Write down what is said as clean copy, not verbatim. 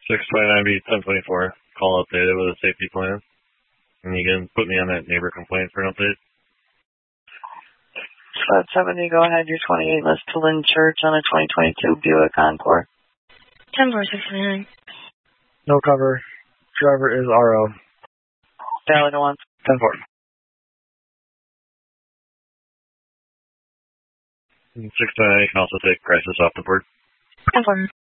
629B 1024. Call updated with a safety plan. And you can put me on that neighbor complaint for an update. Spot 70, go ahead. You're 28 list to Lynn Church on a 2022 Buick Encore. 10-4, 629. No cover. Driver is RO. Valid once. 10-4. 629, you can also take crisis off the board. 10-4.